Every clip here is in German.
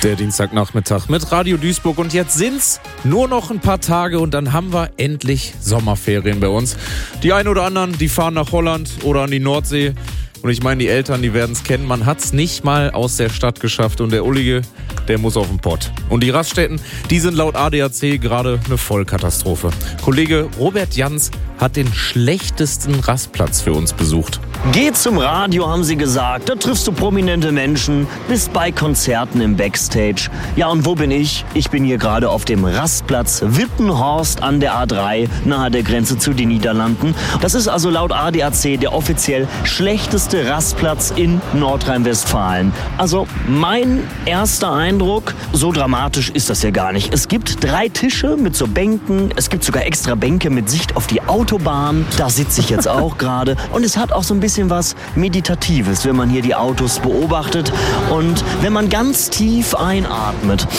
Der Dienstagnachmittag mit Radio Duisburg und jetzt sind's nur noch ein paar Tage und dann haben wir endlich Sommerferien bei uns. Die einen oder anderen, die fahren nach Holland oder an die Nordsee und ich meine, die Eltern, die werden's kennen, man hat's nicht mal aus der Stadt geschafft und der Ullige, der muss auf den Pott. Und die Raststätten, die sind laut ADAC gerade eine Vollkatastrophe. Kollege Robert Jans hat den schlechtesten Rastplatz für uns besucht. Geh zum Radio, haben sie gesagt. Da triffst du prominente Menschen, bist bei Konzerten im Backstage. Ja, und wo bin ich? Ich bin hier gerade auf dem Rastplatz Wittenhorst an der A3, nahe der Grenze zu den Niederlanden. Das ist also laut ADAC der offiziell schlechteste Rastplatz in Nordrhein-Westfalen. Also mein erster Eindruck, so dramatisch ist das ja gar nicht. Es gibt 3 Tische mit so Bänken, es gibt sogar extra Bänke mit Sicht auf die Autobahn. Da sitze ich jetzt auch gerade. Und es hat auch so ein bisschen was Meditatives, wenn man hier die Autos beobachtet und wenn man ganz tief einatmet.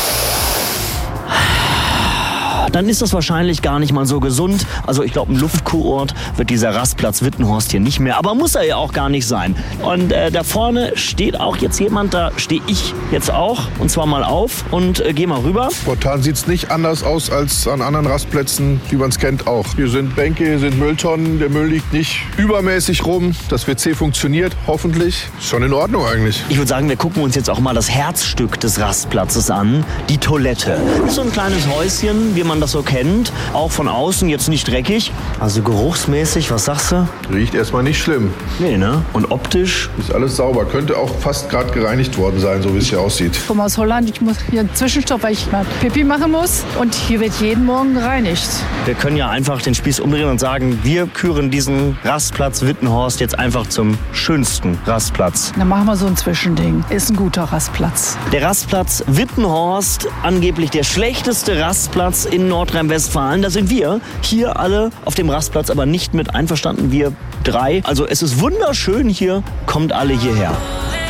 Dann ist das wahrscheinlich gar nicht mal so gesund. Also ich glaube, ein Luftkurort wird dieser Rastplatz Wittenhorst hier nicht mehr. Aber muss er ja auch gar nicht sein. Und da vorne steht auch jetzt jemand, da stehe ich jetzt auch. Und zwar mal auf und geh mal rüber. Spontan sieht es nicht anders aus als an anderen Rastplätzen, wie man es kennt auch. Hier sind Bänke, hier sind Mülltonnen. Der Müll liegt nicht übermäßig rum. Das WC funktioniert, hoffentlich. Ist schon in Ordnung eigentlich. Ich würde sagen, wir gucken uns jetzt auch mal das Herzstück des Rastplatzes an. Die Toilette. Ist so ein kleines Häuschen, wie man das so kennt, auch von außen jetzt nicht dreckig. Also geruchsmäßig, was sagst du? Riecht erstmal nicht schlimm. Nee, ne? Und optisch? Ist alles sauber. Könnte auch fast gerade gereinigt worden sein, so wie es hier aussieht. Ich komme aus Holland, ich muss hier einen Zwischenstopp, weil ich mal Pipi machen muss. Und hier wird jeden Morgen gereinigt. Wir können ja einfach den Spieß umdrehen und sagen, wir küren diesen Rastplatz Wittenhorst jetzt einfach zum schönsten Rastplatz. Dann machen wir so ein Zwischending. Ist ein guter Rastplatz. Der Rastplatz Wittenhorst, angeblich der schlechteste Rastplatz in Nordrhein-Westfalen. Da sind wir hier alle auf dem Rastplatz aber nicht mit einverstanden. Wir 3. Also es ist wunderschön hier. Kommt alle hierher.